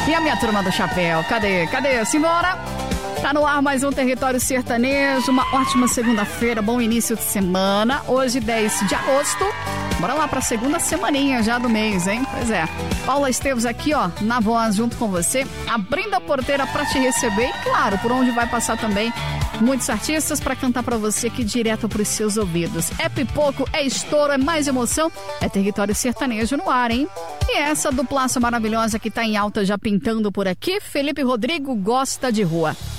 E a minha turma do chapéu, cadê? Simbora! Tá no ar mais um Território Sertanejo, uma ótima segunda-feira, bom início de semana. Hoje, 10 de agosto, bora lá pra segunda semaninha já do mês, hein? Pois é. Paula Esteves aqui, ó, na voz, junto com você, abrindo a porteira pra te receber e, claro, por onde vai passar também muitos artistas pra cantar pra você aqui direto pros seus ouvidos. É pipoco, é estouro, é mais emoção, é Território Sertanejo no ar, hein? E essa duplaça maravilhosa que tá em alta já pintando por aqui, Felipe Rodrigo gosta de rua.